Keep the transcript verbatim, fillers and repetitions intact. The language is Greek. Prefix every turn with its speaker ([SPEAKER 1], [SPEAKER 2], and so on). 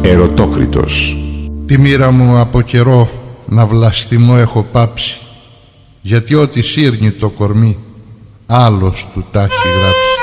[SPEAKER 1] Ερωτόκριτος.
[SPEAKER 2] Τη μοίρα μου από καιρό να βλαστημώ έχω πάψει, γιατί ό,τι σύρνει το κορμί άλλος του τα έχει γράψει.